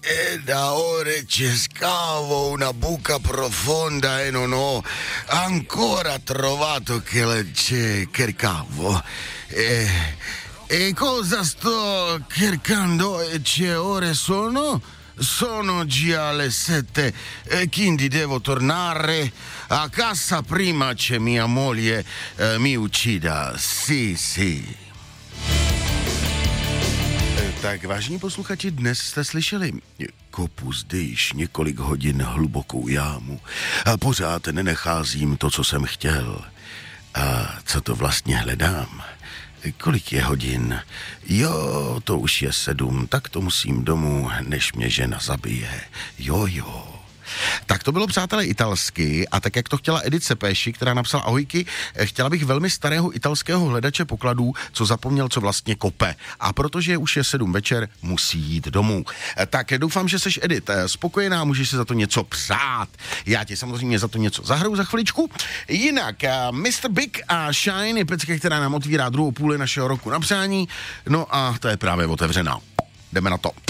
da ore c'è scavo una buca profonda e non ho ancora trovato che cercavo. E cosa sto cercando? Che ore sono? Sono già le 7, quindi devo tornare a casa prima che mia moglie mi uccida. Sì. Tak, vážení posluchači, dnes jste slyšeli kopu zde již několik hodin hlubokou jámu a pořád nenacházím to, co jsem chtěl. A co to vlastně hledám? Kolik je hodin? Jo, to už je 7, tak to musím domů, než mě žena zabije. Jo. Tak to bylo, přátelé, italsky a tak, jak to chtěla Edith Sepéši, která napsala: ahojky, chtěla bych velmi starého italského hledače pokladů, co zapomněl, co vlastně kope. A protože už je 7 večer, musí jít domů. Tak doufám, že seš, Edith, spokojená, můžeš si za to něco přát. Já ti samozřejmě za to něco zahraju za chviličku. Jinak, Mr. Big a Shine je pecka, která nám otvírá druhou půli našeho roku na přání. No a to je právě otevřená. Jdeme na to.